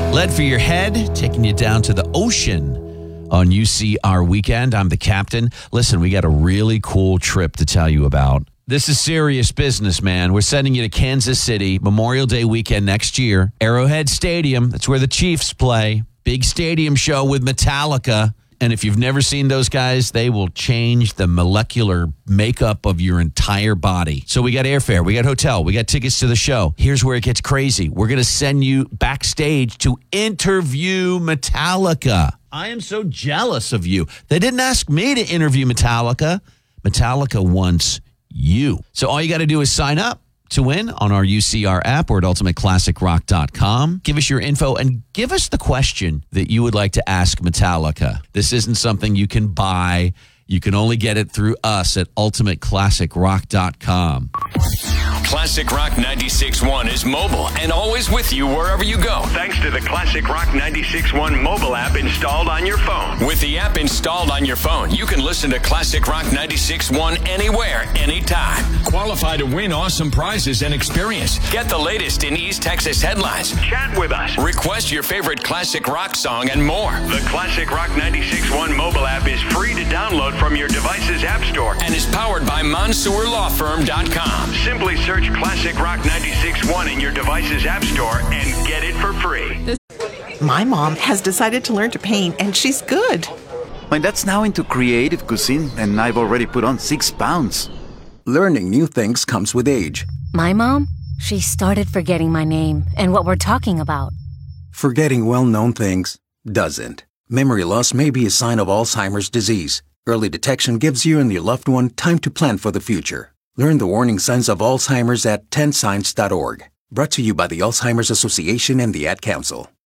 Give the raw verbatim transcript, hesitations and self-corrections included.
Lead for your head, taking you down to the ocean on U C R Weekend. I'm the captain. Listen, we got a really cool trip to tell you about. This is serious business, man. We're sending you to Kansas City, Memorial Day weekend next year. Arrowhead Stadium, that's where the Chiefs play. Big stadium show with Metallica. And if you've never seen those guys, they will change the molecular makeup of your entire body. So we got airfare, we got hotel, we got tickets to the show. Here's where it gets crazy. We're going to send you backstage to interview Metallica. I am so jealous of you. They didn't ask me to interview Metallica. Metallica wants you. So all you got to do is sign up to win on our U C R app or at ultimate classic rock dot com. Give us your info and give us the question that you would like to ask Metallica. This isn't something you can buy. You can only get it through us at ultimate classic rock dot com. Classic Rock ninety-six point one is mobile and always with you wherever you go. Thanks to the Classic Rock ninety-six point one mobile app installed on your phone. With the app installed on your phone, you can listen to Classic Rock ninety-six point one anywhere, anytime. Qualify to win awesome prizes and experience. Get the latest in East Texas headlines. Chat with us. Request your favorite classic rock song and more. The Classic Rock ninety-six point one mobile app is free to download from your device's app store and is powered by Mansour Law Firm dot com. Simply search Classic Rock ninety-six point one in your device's app store and get it for free. My mom has decided to learn to paint, and she's good. My dad's now into creative cuisine, and I've already put on six pounds. Learning new things comes with age. My mom, she started forgetting my name and what we're talking about. Forgetting well-known things doesn't. Memory loss may be a sign of Alzheimer's disease. Early detection gives you and your loved one time to plan for the future. Learn the warning signs of Alzheimer's at ten signs dot org. Brought to you by the Alzheimer's Association and the Ad Council.